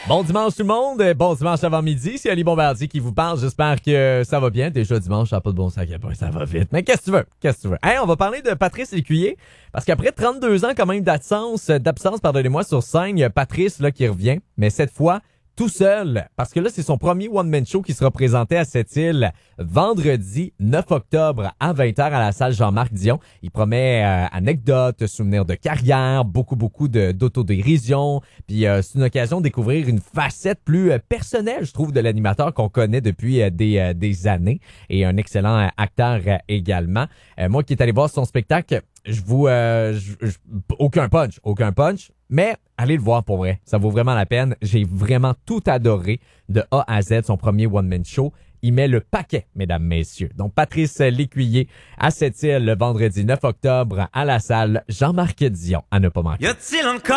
Bon dimanche tout le monde, bon dimanche avant midi, c'est Ali Bombardier qui vous parle, j'espère que ça va bien. Déjà dimanche, ça n'a pas de bon sac à pain, ça va vite. Mais qu'est-ce que tu veux? Hey, on va parler de Patrice Lécuyer, parce qu'après 32 ans quand même d'absence, pardonnez-moi, sur scène, il y a Patrice là, qui revient, mais cette fois tout seul, parce que là, c'est son premier one-man show qui sera présenté à cette île vendredi 9 octobre à 20h à la salle Jean-Marc Dion. Il promet anecdotes, souvenirs de carrière, beaucoup d'autodérision. Puis c'est une occasion de découvrir une facette plus personnelle, je trouve, de l'animateur qu'on connaît depuis des années. Et un excellent acteur également. Moi qui est allé voir son spectacle, aucun punch, mais allez le voir pour vrai. Ça vaut vraiment la peine. J'ai vraiment tout adoré de A à Z, son premier one-man show. Il met le paquet, mesdames, messieurs. Donc, Patrice Lécuyer à Sept-Îles le vendredi 9 octobre à la salle Jean-Marc Dion. À ne pas manquer. Y a-t-il encore